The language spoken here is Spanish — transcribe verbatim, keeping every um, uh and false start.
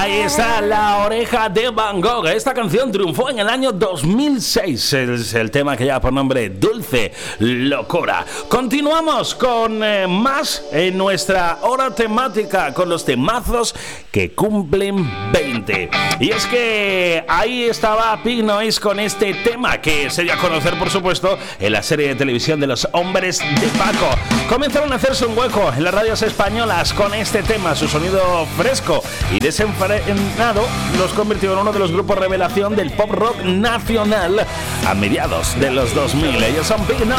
Ahí está La Oreja de Van Gogh. Esta canción triunfó en el año dos mil seis. Es el tema que lleva por nombre Dulce Locura. Continuamos con eh, más en nuestra hora temática, con los temazos que cumplen veinte. Y es que ahí estaba Pig Noise con este tema que se dio a conocer, por supuesto, en la serie de televisión de Los Hombres de Paco. Comenzaron a hacerse un hueco en las radios españolas con este tema. Su sonido fresco y desenfrenado los convirtió en uno de los grupos revelación del pop rock nacional a mediados de los dos mil. Ellos son Pig Noise.